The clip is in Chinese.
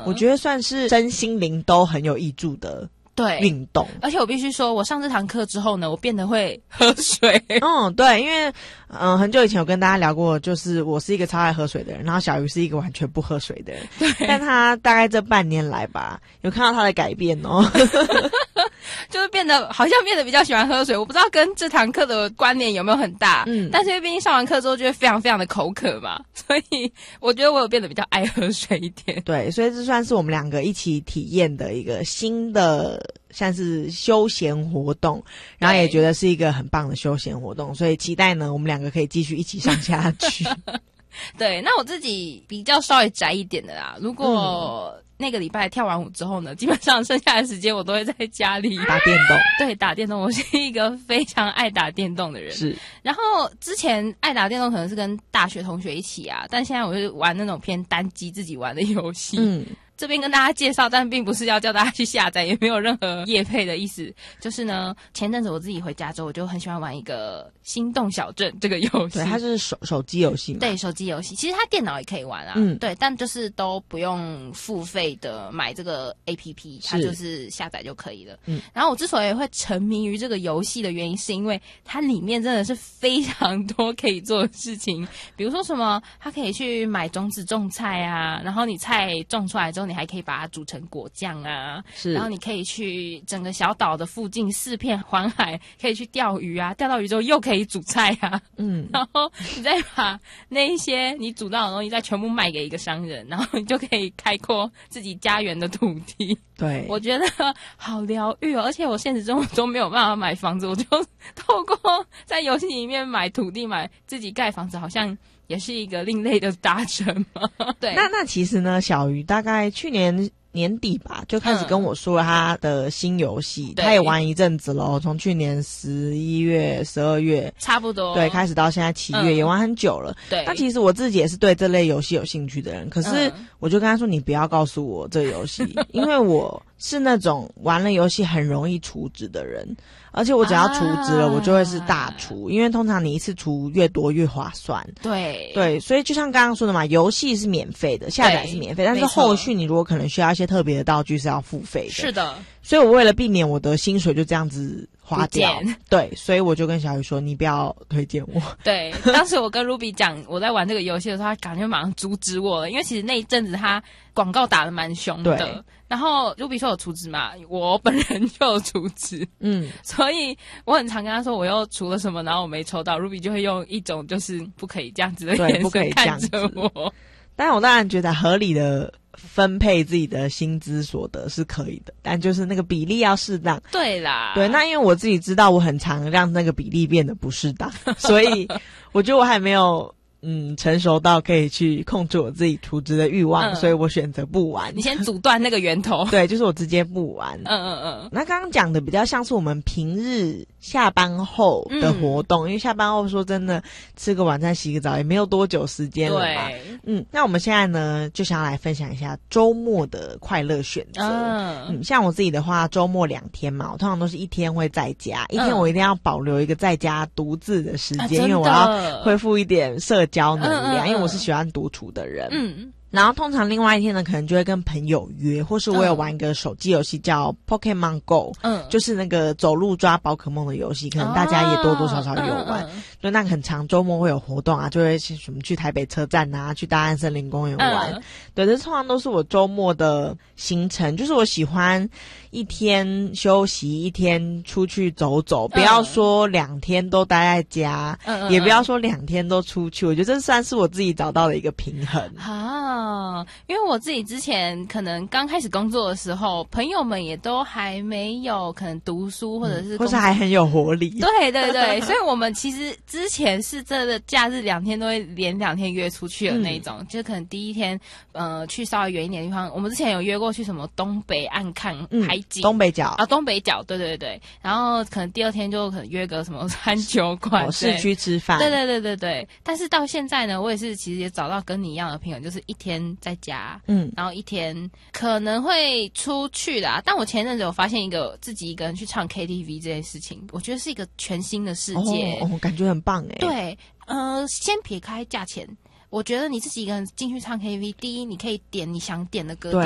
我觉得算是身心灵都很有益处的对运动。 而且我必须说，我上这堂课之后呢，我变得会喝水。 对，因为很久以前有跟大家聊过，就是我是一个超爱喝水的人，然后小鱼是一个完全不喝水的人。 对， 但他大概这半年来吧，有看到他的改变哦。 就是好像变得比较喜欢喝水，我不知道跟这堂课的关联有没有很大，但是因为毕竟上完课之后就会非常非常的口渴嘛，所以我觉得我有变得比较爱喝水一点。 对，所以这算是我们两个一起体验的一个新的像是休闲活动，然后也觉得是一个很棒的休闲活动，所以期待呢我们两个可以继续一起上下去。 对，那我自己比较稍微宅一点的啦，如果那个礼拜跳完舞之后呢，基本上剩下的时间我都会在家里打电动。 对，打电动，我是一个非常爱打电动的人。 是， 然后之前爱打电动可能是跟大学同学一起啊，但现在我是玩那种偏单机自己玩的游戏。这边跟大家介绍，但并不是要叫大家去下载，也没有任何业配的意思。就是呢，前阵子我自己回家之后，我就很喜欢玩一个《心动小镇》这个游戏。 对，它是手机游戏嘛？ 对，手机游戏，其实它电脑也可以玩啊。对，但就是都不用付费的买这个 APP， 它就是下载就可以了。然后我之所以会沉迷于这个游戏的原因，是因为它里面真的是非常多可以做的事情，比如说什么，它可以去买种子种菜啊，然后你菜种出来之后，你还可以把它煮成果酱啊，然后你可以去整个小岛的附近4片环海，可以去钓鱼啊，钓到鱼之后又可以煮菜啊，然后你再把那一些你煮到的东西再全部卖给一个商人，然后你就可以开阔自己家园的土地。 对， 我觉得好疗愈哦，而且我现实生活中没有办法买房子，我就透过在游戏里面买土地，买自己盖房子，好像也是一个另类的达成嘛。对， 那其实呢，小鱼大概去年年底吧，就开始跟我说了他的新游戏，他也玩一阵子咯，从去年11月、12月， 差不多， 对，开始到现在7月，也玩很久了。 对， 那其实我自己也是对这类游戏有兴趣的人，可是我就跟他说，你不要告诉我这个游戏，因为我是那种玩了游戏很容易储值的人。而且我只要储值了，我就会是大储，因为通常你一次储越多越划算。对，所以就像刚刚说的嘛，游戏是免费的，下载是免费，但是后续你如果可能需要一些特别的道具是要付费的。 是的， 所以我为了避免我的薪水就这样子花掉，对，所以我就跟小鱼说，你不要推荐我。 对，当时我跟 Ruby 讲我在玩这个游戏的时候，他感觉马上阻止我了，因为其实那一阵子他广告打得蛮凶的。然后 Ruby 说有储值嘛，我本人就有储值，所以我很常跟他说我又除了什么，然后我没抽到 ，Ruby 就会用一种就是不可以这样子的眼神看着我。 但我当然觉得合理的分配自己的薪资所得是可以的，但就是那个比例要适当。 对啦， 对，那因为我自己知道我很常让那个比例变得不适当，所以我觉得我还没有成熟到可以去控制我自己储值的欲望，所以我选择不玩。 你先阻断那个源头。 对，就是我直接不玩。那刚刚讲的比较像是我们平日下班后的活动，因为下班后说真的吃个晚餐洗个澡也没有多久时间了嘛。那我们现在呢就想要来分享一下周末的快乐选择。像我自己的话，周末2天嘛，我通常都是1天会在家，1天我一定要保留一个在家独自的时间，因为我要恢复一点社交能量，因为我是喜欢独处的人。然后通常另外1天呢，可能就会跟朋友约，或是我有玩一个手机游戏叫 Pokemon Go，就是那个走路抓宝可梦的游戏，可能大家也多多少少有玩。就那个很长，周末会有活动啊，就会什么去台北车站啊，去大安森林公园玩。对，这通常都是我周末的行程，就是我喜欢1天休息，1天出去走走，不要说2天都待在家，也不要说2天都出去。我觉得这算是我自己找到的一个平衡因为我自己之前可能刚开始工作的时候，朋友们也都还没有可能读书或者是或是还很有活力。 对，所以我们其实之前是这个假日2天都会连2天约出去的那种，就是可能第1天去稍微远一点的地方，我们之前有约过去什么东北岸看海景， 东北角东北角，对，然后可能第2天就可能约个什么餐酒馆， 市区吃饭， 对。但是到现在呢，我也是其实也找到跟你一样的朋友，就是1天在家，然后1天可能会出去啦。但我前阵子有发现一个自己一个人去唱 KTV 这件事情，我觉得是一个全新的世界， 感觉很棒耶。 对，先撇开价钱。我觉得你自己一个人进去唱 KTV， 第一你可以点你想点的歌，